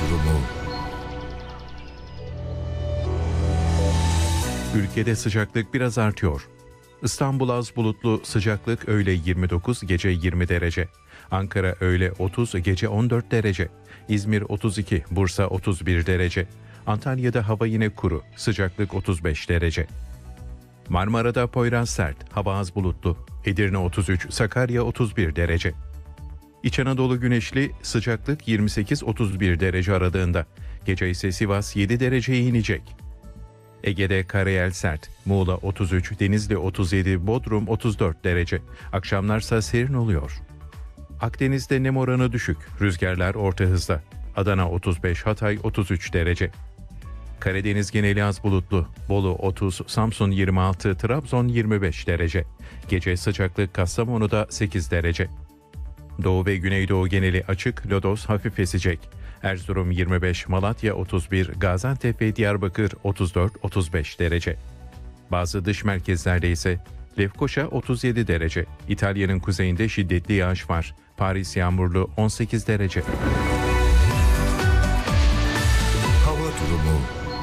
durumu. Ülkede sıcaklık biraz artıyor. İstanbul az bulutlu, sıcaklık öğle 29, gece 20 derece. Ankara öğle 30, gece 14 derece. İzmir 32, Bursa 31 derece. Antalya'da hava yine kuru, sıcaklık 35 derece. Marmara'da Poyraz sert, hava az bulutlu. Edirne 33, Sakarya 31 derece. İç Anadolu güneşli, sıcaklık 28-31 derece aralığında. Gece ise Sivas 7 dereceye inecek. Ege'de karayel sert, Muğla 33, Denizli 37, Bodrum 34 derece. Akşamlarsa serin oluyor. Akdeniz'de nem oranı düşük, rüzgarlar orta hızda. Adana 35, Hatay 33 derece. Karadeniz geneli az bulutlu, Bolu 30, Samsun 26, Trabzon 25 derece. Gece sıcaklık Kastamonu'da 8 derece. Doğu ve Güneydoğu geneli açık, lodos hafif esecek. Erzurum 25, Malatya 31, Gaziantep ve Diyarbakır 34-35 derece. Bazı dış merkezlerde ise Lefkoşa 37 derece. İtalya'nın kuzeyinde şiddetli yağış var. Paris yağmurlu 18 derece. Hava durumu.